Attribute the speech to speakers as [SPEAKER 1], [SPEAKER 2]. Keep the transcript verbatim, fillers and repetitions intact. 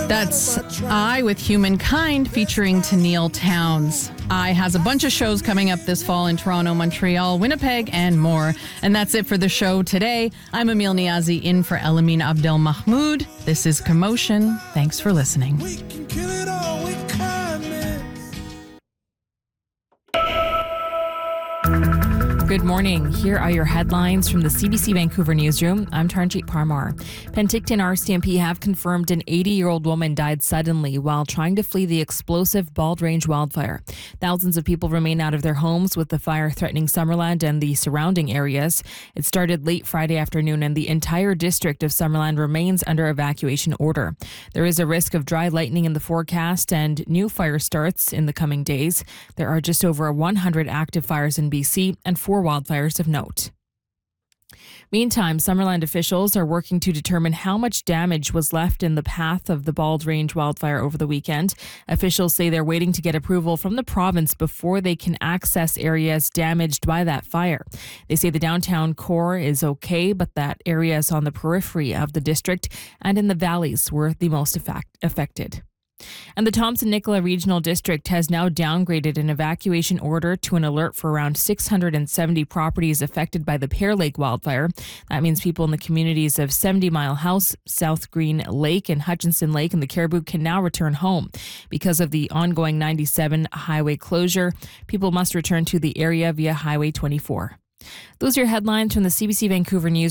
[SPEAKER 1] That's I with Humankind featuring Tennille Towns. I has a bunch of shows coming up this fall in Toronto, Montreal, Winnipeg, and more. And that's it for the show today. I'm Emil Niazi in for Elamine Abdel Mahmoud. This is Commotion. Thanks for listening.
[SPEAKER 2] We can kill it all with kindness.
[SPEAKER 3] Good morning. Here are your headlines from the C B C Vancouver newsroom. I'm Taranjeet Parmar. Penticton R C M P have confirmed an eighty-year-old woman died suddenly while trying to flee the explosive Bald Range wildfire. Thousands of people remain out of their homes with the fire threatening Summerland and the surrounding areas. It started late Friday afternoon and the entire district of Summerland remains under evacuation order. There is a risk of dry lightning in the forecast and new fire starts in the coming days. There are just over one hundred active fires in B C and four wildfires of note. Meantime, Summerland officials are working to determine how much damage was left in the path of the Bald Range wildfire over the weekend. Officials say they're waiting to get approval from the province before they can access areas damaged by that fire. They say the downtown core is okay, but that areas on the periphery of the district and in the valleys were the most effect- affected. And the Thompson-Nicola Regional District has now downgraded an evacuation order to an alert for around six hundred seventy properties affected by the Pear Lake wildfire. That means people in the communities of seventy Mile House, South Green Lake, and Hutchinson Lake and the Caribou can now return home. Because of the ongoing ninety-seven highway closure, people must return to the area via Highway twenty-four. Those are your headlines from the C B C Vancouver News.